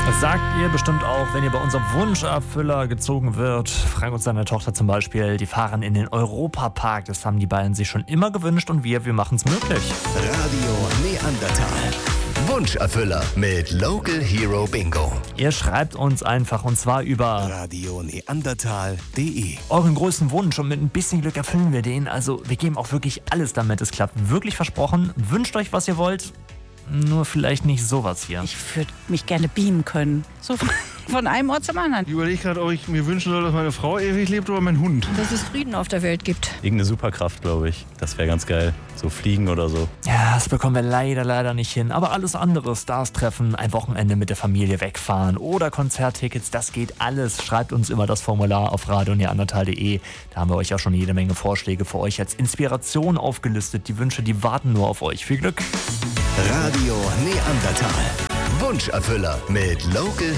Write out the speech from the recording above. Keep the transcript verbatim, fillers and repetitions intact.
Das sagt ihr bestimmt auch, wenn ihr bei unserem Wunscherfüller gezogen wird. Frank und seine Tochter zum Beispiel, die fahren in den Europapark. Das haben die beiden sich schon immer gewünscht und wir, wir machen es möglich. Radio Neandertal. Wunscherfüller mit Local Hero Bingo. Ihr schreibt uns einfach und zwar über radio neandertal punkt de. euren größten Wunsch und mit ein bisschen Glück erfüllen wir den. Also wir geben auch wirklich alles, damit es klappt. Wirklich versprochen. Wünscht euch, was ihr wollt. Nur vielleicht nicht sowas hier. Ich würde mich gerne beamen können. So von, von einem Ort zum anderen. Ich überlege gerade, ob ich mir wünschen soll, dass meine Frau ewig lebt oder mein Hund. Dass es Frieden auf der Welt gibt. Irgendeine Superkraft, glaube ich. Das wäre ganz geil. So fliegen oder so. Ja, das bekommen wir leider, leider nicht hin. Aber alles andere, Stars treffen, ein Wochenende mit der Familie wegfahren oder Konzerttickets, das geht alles. Schreibt uns immer das Formular auf radio neandertal punkt de. Da haben wir euch auch schon jede Menge Vorschläge für euch als Inspiration aufgelistet. Die Wünsche, die warten nur auf euch. Viel Glück! Radio Neandertal. Wunscherfüller mit Local